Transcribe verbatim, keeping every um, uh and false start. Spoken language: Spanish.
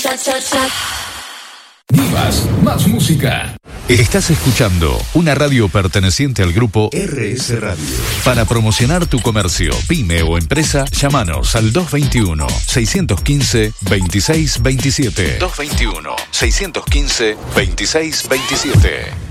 Divas, más música. Estás escuchando una radio perteneciente al grupo R S Radio. Para promocionar tu comercio, pyme o empresa, llámanos al dos veintiuno, seiscientos quince, veintiséis veintisiete. dos veintiuno, seiscientos quince, veintiséis veintisiete.